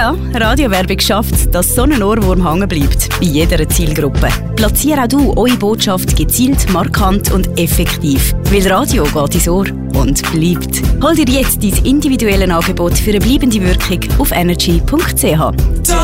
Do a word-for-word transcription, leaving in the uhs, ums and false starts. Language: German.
Ja, Radiowerbung schafft, dass so ein Ohrwurm hängen bleibt. Bei jeder Zielgruppe. Platziere auch du eure Botschaft gezielt, markant und effektiv. Weil Radio geht ins Ohr und bleibt. Hol dir jetzt dein individuelles Angebot für eine bleibende Wirkung auf energy punkt c h.